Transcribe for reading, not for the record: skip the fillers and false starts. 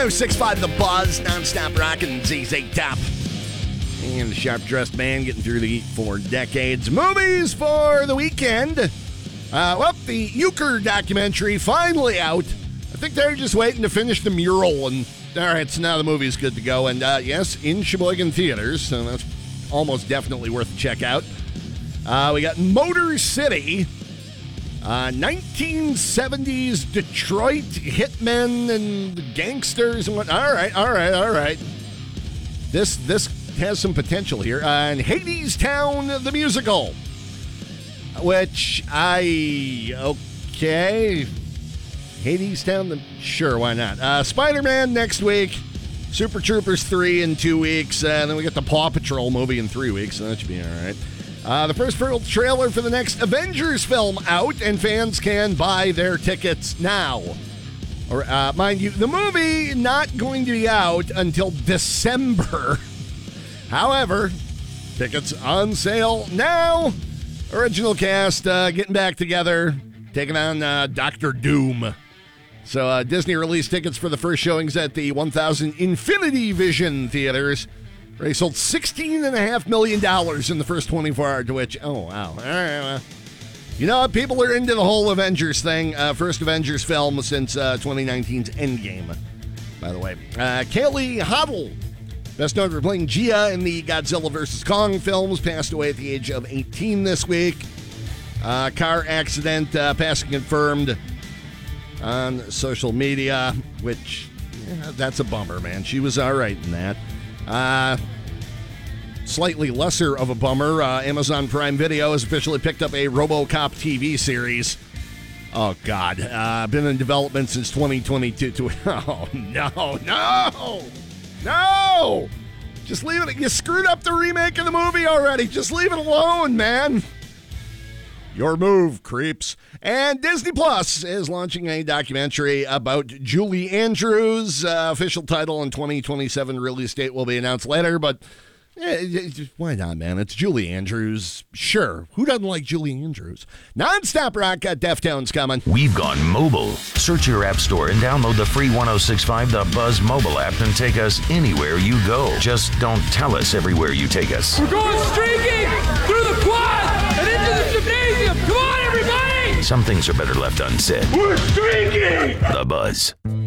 106.5 The Buzz, non-stop rockin' ZZ Top. And the sharp-dressed man getting through the heat for decades. Movies for the weekend. The Euchre documentary finally out. I think they're just waiting to finish the mural, and all right, so now the movie's good to go. And yes, in Sheboygan theaters, so that's almost definitely worth a check out. We got Motor City, 1970s Detroit hitmen and gangsters and what. All right. This has some potential here. And Hadestown, the musical, which okay. Hadestown, sure, why not? Spider-Man next week. Super Troopers 3 in 2 weeks. And then we get the Paw Patrol movie in 3 weeks, so that should be all right. The first full trailer for the next Avengers film out, and fans can buy their tickets now. Or, mind you, the movie not going to be out until December. However, tickets on sale now. Original cast getting back together, taking on Doctor Doom. So Disney released tickets for the first showings at the 1,000 Infinity Vision theaters. They sold $16.5 million in the first 24 hours, to which, oh, wow. All right, well. You know what? People are into the whole Avengers thing. First Avengers film since 2019's Endgame, by the way. Kaylee Hoddle, best known for playing Gia in the Godzilla vs. Kong films, passed away at the age of 18 this week. Car accident, passing confirmed on social media, which, that's a bummer, man. She was all right in that. Slightly lesser of a bummer, Amazon Prime Video has officially picked up a RoboCop TV series. Oh, God. Been in development since 2022. Oh, no! Just leave it. You screwed up the remake of the movie already. Just leave it alone, man. Your move, creeps. And Disney Plus is launching a documentary about Julie Andrews. Official title and 2027 release date will be announced later, but why not, man? It's Julie Andrews. Sure. Who doesn't like Julie Andrews? Non-stop rock at Deftones coming. We've gone mobile. Search your app store and download the free 106.5 The Buzz mobile app and take us anywhere you go. Just don't tell us everywhere you take us. We're going streaking through the quad and into the gymnasium. Come on, everybody! Some things are better left unsaid. We're streaking! The Buzz.